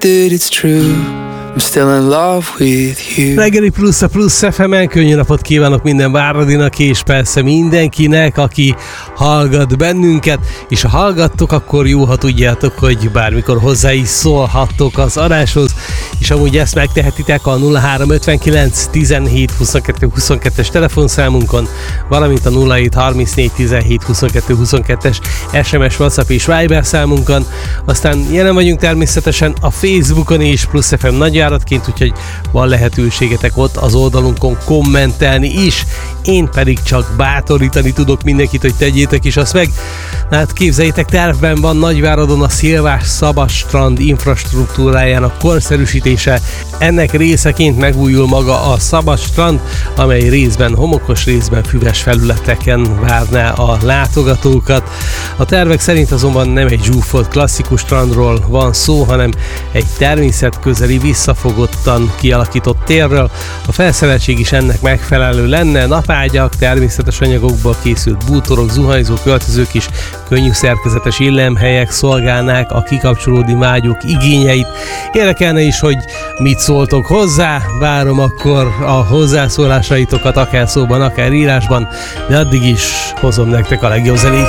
that it's true. I'm still in love with you. Reggeli Plusz a Plusz FM-en, könnyű napot kívánok minden Váradinak, és persze mindenkinek, aki hallgat bennünket, és ha hallgattok, akkor jó, ha tudjátok, hogy bármikor hozzá is szólhattok az adáshoz, és amúgy ezt megtehetitek a 0359 17 22 22-es telefonszámunkon, valamint a 0734 17 22 22-es SMS, WhatsApp és Viber számunkon. Aztán jelen vagyunk természetesen a Facebookon is, Plusz FM nagyjáratként, úgyhogy van lehetőségetek ott az oldalunkon kommentelni is. Én pedig csak bátorítani tudok mindenkit, hogy tegyétek is azt meg. Hát képzeljétek, tervben van Nagyváradon a Szilvás-Szabadstrand infrastruktúrájának korszerűsítése. Ennek részeként megújul maga a Szabadstrand, amely részben homokos, részben füves felületeken várná a látogatókat. A tervek szerint azonban nem egy zsúfolt klasszikus strandról van szó, hanem egy természetközeli, visszafogottan kialakított térről. A felszereltség is ennek megfelelő lenne, napágyak, természetes anyagokból készült bútorok, zuhanyzók, öltözők is, könnyű szerkezetes illemhelyek szolgálnák a kikapcsolódni vágyók igényeit. Érdekelne is, hogy mit szóltok hozzá, várom akkor a hozzászólásaitokat, akár szóban, akár írásban, de addig is hozom nektek a legjobb zenét.